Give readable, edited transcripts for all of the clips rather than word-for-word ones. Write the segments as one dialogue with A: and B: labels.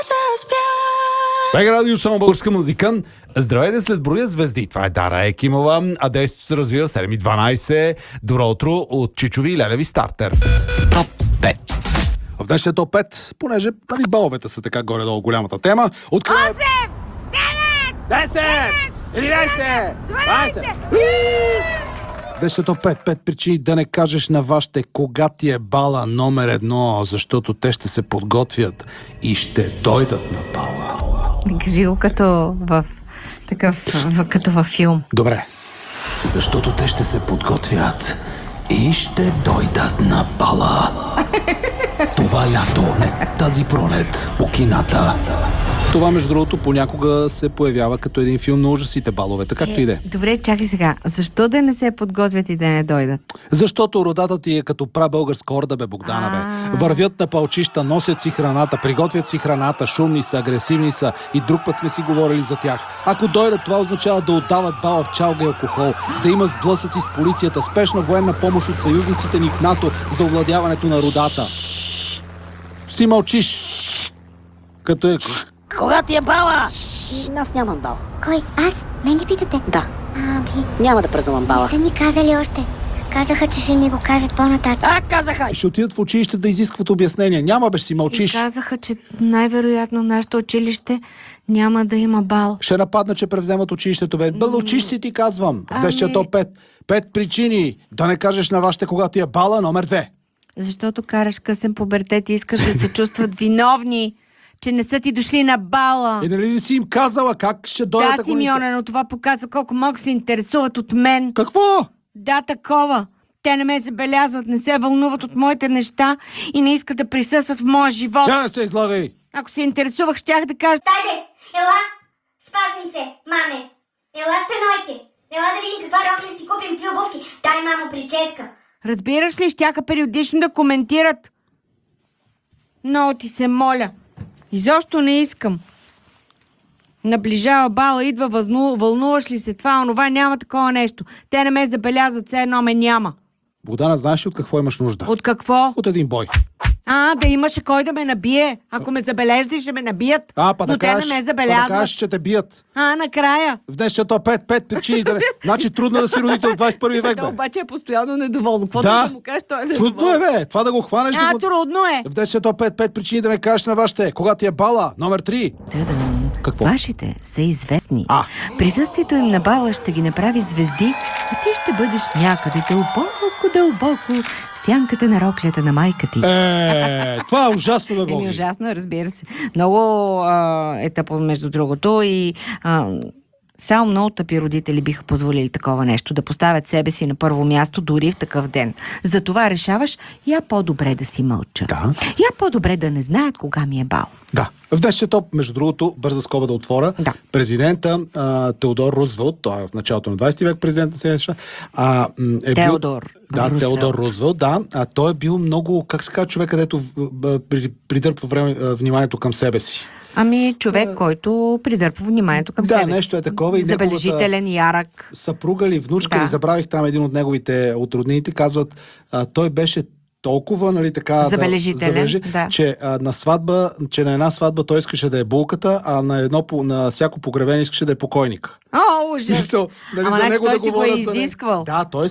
A: Бега радио, само българска музика. Здравейте след броя звезди. Това е Дара Екимова, а действието се развива 7:12. Добро утро от Чичови и Лелеви стартер. Топ 5. В днешния топ 5, понеже баловете са така горе-долу голямата тема, откриваме...
B: 8, 9, 10, 11, 12.
A: Днешния топ 5 причини да не кажеш на вашите кога ти е бала номер 1, защото те ще се подготвят и ще дойдат на бала.
C: Кажи го като във филм.
A: Добре. Защото те ще се подготвят и ще дойдат на бала. Това лято, тази пролет, по кината. Това, между другото, понякога се появява като един филм на ужасите, баловете, както и да е.
C: Добре, чакай сега. Защо да не се подготвят и да не дойдат?
A: Защото родата ти е като прабългарска орда, бе, Богдана, бе. Вървят на палчища, носят си храната, приготвят си храната, шумни са, агресивни са и друг път сме си говорили за тях. Ако дойдат, това означава да отдават бала в чалга и алкохол, да има сблъсъци с полицията, спешна военна помощ от съюзниците ни в НАТО за овладяването на родата. Си мълчиш. Като е...
B: Кога ти е бала? Аз нямам бал.
D: Кой? Аз? Мен ли питате?
B: Да.
D: Ами,
B: Няма да празнувам бала.
D: не са ни казали още. Казаха, че ще ни го кажат по-нататък.
B: Казаха!
A: Ще отидат в училище да изискват обяснения. Няма, бе, си мълчиш.
C: И казаха, че най-вероятно нашето училище няма да има бал.
A: Ще нападна, че превземат училището, бе. Мълчиш си, ти казвам. В днешния топ 5. 5 причини да не кажеш на вашите кога ти е бала номер 2.
C: Защото караш късен пубертет и искаш да се чувстват виновни, че не са ти дошли на бала.
A: И нали ли си им казала как ще дойдат?
C: Да, Симеоне, но това показва колко малко се интересуват от мен.
A: Какво?
C: Да, такова. Те не ме забелязват, не се вълнуват от моите неща и не искат да присъстват в моя живот.
A: Я не се излагай!
C: Ако се интересувах, щях да кажа:
D: Дайде, ела, спасенце, маме. Ела, станойке. Ела да видим каква рокля ще ти купим, какви обувки. Дай, мамо, прическа.
C: разбираш ли, щяха периодично да коментират. Много ти се моля. Изобщо не искам. Наближава бала, идва, вълнуваш ли се това, онова, няма такова нещо. Те не ме забелязват, все едно ме няма.
A: Богдана, знаеш ли от какво имаш нужда?
C: От какво?
A: От един бой.
C: Да имаше кой да ме набие. Ако ме забележди, ще ме набият. Но те не ме забелязват.
A: Да кажеш, че те бият.
C: Накрая.
A: В днешния топ 5 причини да не... Значи трудно е да си родител в 21 век,
C: Да,
A: бе.
C: обаче е постоянно недоволно. Какво да му кажеш, той е недоволно.
A: Трудно е, бе. Това да го хванеш.
C: Трудно е.
A: В днешния топ 5 причини да не кажеш на вашите кога ти е бала номер 3. Какво?
C: Вашите са известни. Присъствието им на бала ще ги направи звезди, а ти ще бъдеш някъде дълбоко в сянката на роклята на майка ти.
A: Това е ужасно, бе, Боги.
C: Ужасно, разбира се. Много е тъпо, между другото, и само много тъпи родители биха позволили такова нещо, да поставят себе си на първо място дори в такъв ден. Затова решаваш, я по-добре да си мълча.
A: Да.
C: Я по-добре да не знаят кога ми е бал.
A: Да. В днешния топ, между другото, бърза скоба да отворя, президента Теодор Рузвелт, той е в началото на 20 век президент на Съединените щати.
C: Теодор.
A: Теодор Рузвелт, да. Той е бил много, как се казва, човек, където придърпва вниманието към себе си.
C: Човек, който придърпва вниманието към себе си.
A: Да, нещо е такова. И
C: забележителен, ярък.
A: Съпруга ли, внучка ли, забравих там един от неговите от роднините, казват, той беше толкова, нали, така
C: забележителен,
A: че на една сватба той искаше да е булката, а на всяко погребение искаше да е покойник.
C: Ужас!
A: Нали,
C: Ама значи той си го е изисквал.
A: Да, той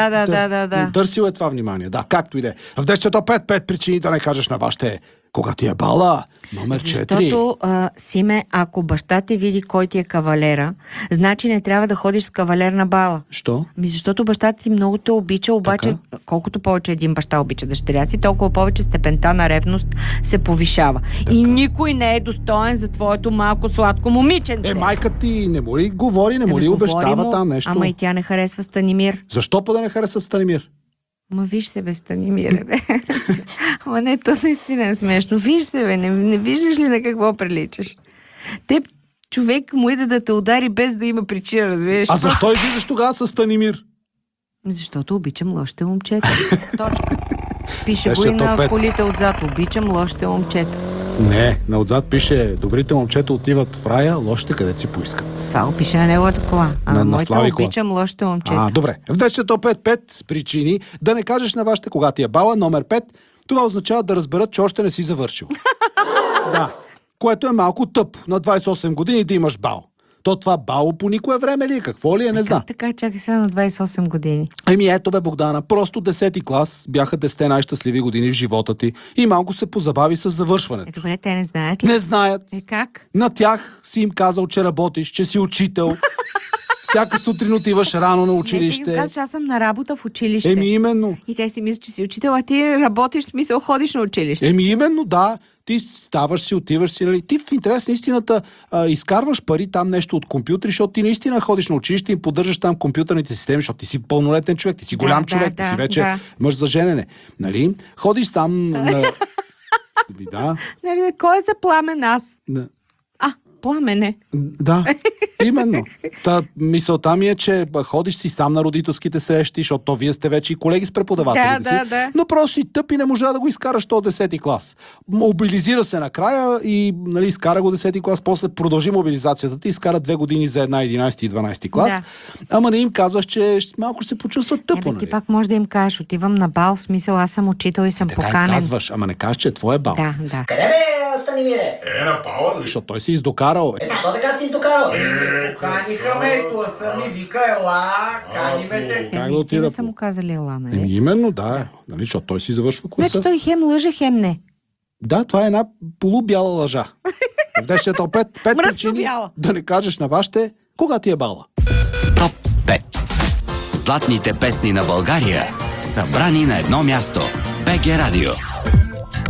A: търсил е това внимание. Да, както и да е. В днешния топ 5 причини да не кажеш на вашите кога ти е бала номер 4.
C: Защото, Симе, ако баща ти види кой ти е кавалера, значи не трябва да ходиш с кавалер на бала.
A: Що?
C: Защото баща ти много те обича, обаче колкото повече един баща обича дъщеря си, толкова повече степента на ревност се повишава. И никой не е достоен за твоето малко сладко момиченце.
A: Майка ти не му ли говори, не му ли обещава там нещо?
C: Ама и тя не харесва Станимир.
A: Защо да не харесва Станимир?
C: Виж се, бе, Станимир, бе. Ама не, то наистина е смешно. Виж се, бе, не виждаш ли на какво приличаш? Теб човек му иде да те удари без да има причина, разбираш?
A: А защо излизаш тогава с Станимир?
C: Защото обичам лошите момчета. Точка. Пише го и на колите отзад. Обичам лошите момчета.
A: Не, на отзад пише: добрите момчета отиват в рая, лошите където си поискат.
C: Това го пише на неговата кола. На моята обичам лошите момчета.
A: Добре. В днешния топ 5 причини да не кажеш на вашите кога ти е бала номер 5. Това означава да разберат, че още не си завършил. Да. което е малко тъпо. На 28 години да имаш бал. То това бал по никое време ли е? Какво ли е? Не знам.
C: Така, чакай сега на 28 години.
A: Еми ето бе, Богдана, просто 10-ти клас бяха 10 най-щастливи години в живота ти и малко се позабави с завършването.
C: Добре, те не знаят ли?
A: Не знаят.
C: Как?
A: На тях си им казал, че работиш, че си учител. Всяка сутрин отиваш рано на училище.
C: Не, ти казваш, аз съм на работа в училище.
A: Еми именно.
C: И те си мислят, че си учител, а ти работиш, в смисъл ходиш на училище.
A: Еми именно, да. Ти ставаш си, отиваш си, нали? Ти в интерес на истината изкарваш пари там нещо от компютри, защото ти наистина ходиш на училище и поддържаш там компютърните системи, защото ти си пълнолетен човек, ти си голям човек, ти си вече мъж за женене. Нали? Ходиш сам на... Да.
C: Нали, кой е за Пламен аз? Пламене.
A: Да, именно. Мисълта ми е, че ходиш си сам на родителските срещи, защото вие сте вече и колеги с преподавателите си.
C: Да.
A: Но просто си тъп и не можа да го изкараш то 10-ти клас. Мобилизира се накрая и изкара го 10-ти клас, после продължи мобилизацията ти, изкара 2 години за една 11-ти и 12-ти клас. Да. Ама не им казваш, че малко ще се почувства тъпо.
C: Ти пак може да им кажеш, отивам на бал, в смисъл аз съм учител и съм поканен.
A: Така казваш, ама не кажеш, че е твой бал.
C: Да.
B: Къде бе, Станимире?
E: На бала ли?
A: Защото той си издокарал.
B: Защо така си издокарал?
E: Каниха ме, класа ми, вика ела, каниме те.
C: Те наистина са му казали ела, нали?
A: Еми именно, да. Нали, защото той си завършва класа.
C: Значи той хем лъже, хем не.
A: Да, това е една полубяла лъжа. В днешното 5 причини
C: бяла.
A: Да не кажеш на вашите кога ти е бала.
F: Топ 5. Златните песни на България, събрани на едно място. БГ Радио.